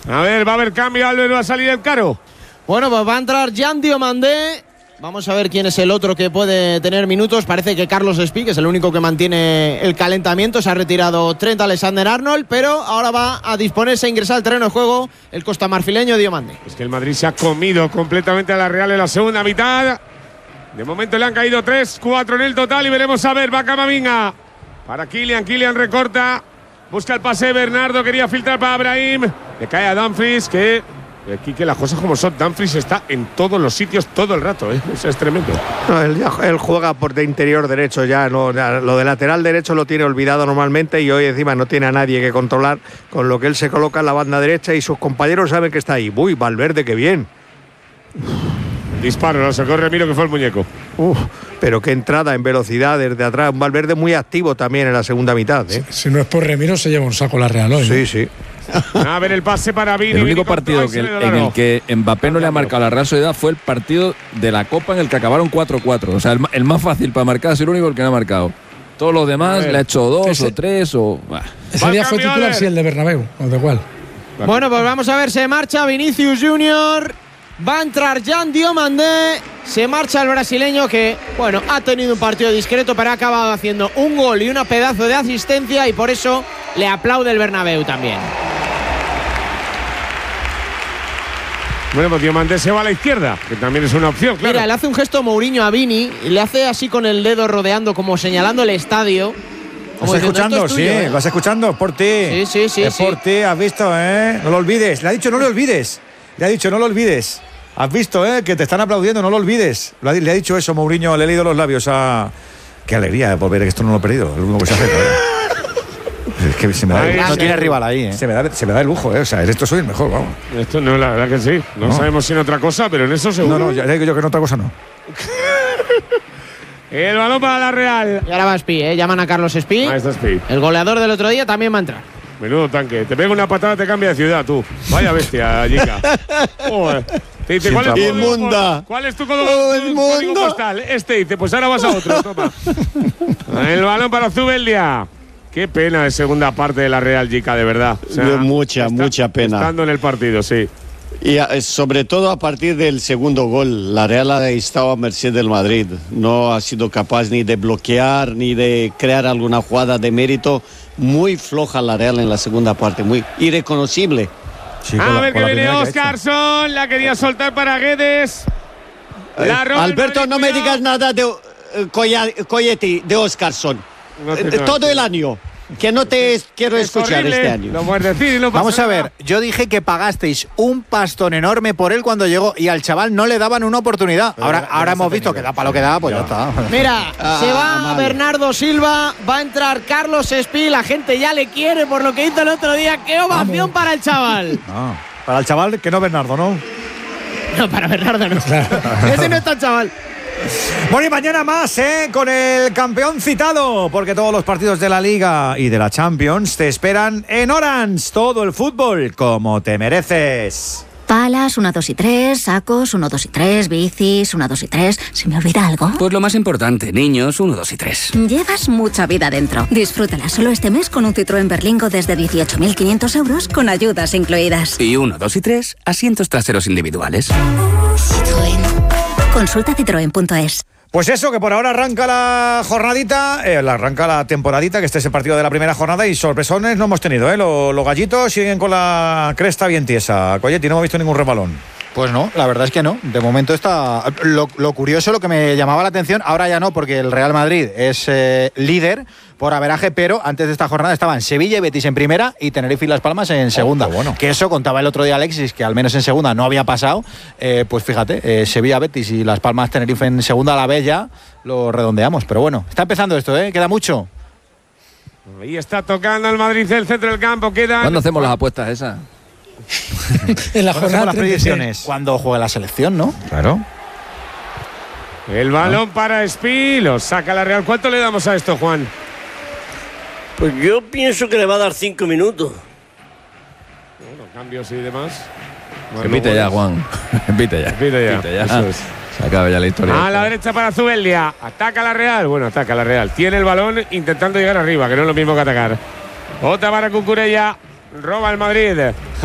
A ver, va a haber cambio, Albert, va a salir el Caro. Bueno, pues va a entrar Jan Diomandé. Vamos a ver quién es el otro que puede tener minutos. Parece que Carlos Espí, que es el único que mantiene el calentamiento. Se ha retirado Trent Alexander-Arnold, pero ahora va a disponerse a ingresar al terreno de juego el costamarfileño Diomandé. Es que el Madrid se ha comido completamente a la Real en la segunda mitad. De momento le han caído 3, 4 en el total y veremos a ver. Va Camavinga para Kylian recorta. Busca el pase Bernardo, quería filtrar para Brahim. Le cae a Dumfries, que aquí que las cosas como son. Dumfries está en todos los sitios todo el rato, ¿eh? Eso es tremendo. No, él juega por de interior derecho ya, no, lo de lateral derecho lo tiene olvidado normalmente y hoy encima no tiene a nadie que controlar, con lo que él se coloca en la banda derecha y sus compañeros saben que está ahí. Uy, Valverde, qué bien. Disparo, lo sacó Remiro, que fue el muñeco. Pero qué entrada en velocidad desde atrás. Un Valverde muy activo también en la segunda mitad, ¿eh? Si no es por Remiro, se lleva un saco la Real hoy. Sí, sí. A ver el pase para Vini. El único partido en el que Mbappé no le ha marcado a la Real Sociedad fue el partido de la Copa en el que acabaron 4-4. O sea, el más fácil para marcar es el único el que no ha marcado. Todos los demás le ha hecho 2 o 3 o… Ese día fue titular, sí, el de Bernabéu, o de igual. Bueno, pues vamos a ver, se marcha Vinicius Junior. Va a entrar Jan Diomandé. Se marcha el brasileño que, bueno, ha tenido un partido discreto, pero ha acabado haciendo un gol y una pedazo de asistencia y por eso le aplaude el Bernabéu también. Bueno, pues Diomandé se va a la izquierda, que también es una opción, claro. Mira, le hace un gesto Mourinho a Vini y le hace así con el dedo rodeando, como señalando el estadio. ¿Lo estás escuchando? Tuyo, sí, ¿lo estás escuchando? Por ti. Sí. Es por ti, has visto, ¿eh? No lo olvides. Le ha dicho no lo olvides. Le ha dicho no lo olvides. Has visto, que te están aplaudiendo, no lo olvides. Le ha dicho eso Mourinho, le he leído los labios a… Qué alegría por ver que esto no lo he perdido. Es lo único que se hace. Es que se me da… No tiene rival ahí, ¿eh? Se me da el lujo, ¿eh? O sea, en esto soy el mejor, vamos. Esto no, la verdad que sí. No sabemos si en otra cosa, pero en eso seguro. No, ya digo yo que en otra cosa no. El balón para la Real. Y ahora va Espí, llaman a Carlos Espí. Ahí está Espí. El goleador del otro día también va a entrar. Menudo tanque. Te pega una patada, te cambia de ciudad, tú. Vaya bestia, Jica. Te dice, ¿cuál es tu código postal? Dice, pues ahora vas a otro, toma. El balón para Zubeldia. Qué pena de segunda parte de la Real, Jica, de verdad. O sea, mucha pena. Estando en el partido, sí. Y sobre todo a partir del segundo gol, la Real ha estado a merced del Madrid. No ha sido capaz ni de bloquear, ni de crear alguna jugada de mérito. Muy floja la Real en la segunda parte, muy irreconocible. Sí, a ver que viene Oscarson, la quería soltar para Guedes. Alberto, no me digas nada de Coyetti, de Oscarson. Todo el año. Que no te quiero escuchar este año. Lo puedes decir y no pasa Vamos a ver, nada. yo dije que pagasteis un pastón enorme por él cuando llegó y al chaval no le daban una oportunidad. Ahora hemos visto que da para lo que da, pues ya está. Mira, se va Bernardo Silva, va a entrar Carlos Espí, la gente ya le quiere por lo que hizo el otro día. ¡Qué ovación para el chaval! No, para el chaval que no Bernardo, ¿no? No, para Bernardo no. Ese no está el chaval. Bueno, y mañana más, con el campeón citado, porque todos los partidos de la Liga y de la Champions te esperan en Orange. Todo el fútbol como te mereces. Palas, 1, 2 y 3, sacos, 1, 2 y 3, bicis, 1, 2 y 3. ¿Se me olvida algo? Pues lo más importante, niños, 1, 2 y 3. Llevas mucha vida dentro. Disfrútala solo este mes con un Citroën Berlingo desde 18.500 euros con ayudas incluidas. Y 1, 2 y 3, asientos traseros individuales. Citroën. Consulta citroen.es. Pues eso, que por ahora arranca la jornadita, arranca la temporadita, que este es el partido de la primera jornada y sorpresones no hemos tenido, Los gallitos siguen con la cresta bien tiesa. Coyetti, no hemos visto ningún resbalón. Pues no, la verdad es que no. De momento está… Lo curioso, lo que me llamaba la atención, ahora ya no, porque el Real Madrid es líder por averaje, pero antes de esta jornada estaban Sevilla y Betis en primera y Tenerife y Las Palmas en segunda. Bueno. Que eso contaba el otro día Alexis, que al menos en segunda no había pasado. Pues fíjate, Sevilla, Betis y Las Palmas, Tenerife en segunda, a la vez ya lo redondeamos. Pero bueno, está empezando esto, queda mucho. Ahí está tocando el Madrid el centro del campo. ¿Cuándo hacemos las apuestas esas? En la jornada las predicciones. Cuando juegue la selección, ¿no? Claro. El balón para Espí, lo saca la Real. ¿Cuánto le damos a esto, Juan? Pues yo pienso que le va a dar 5 minutos. Bueno, cambios y demás. Repite ya, Juan. Repite ya. Eso es. Se acaba ya la historia. A la derecha para Zubeldia. Ataca la Real. Bueno, ataca la Real. Tiene el balón intentando llegar arriba, que no es lo mismo que atacar. Otra para Cucurella. Roba el Madrid.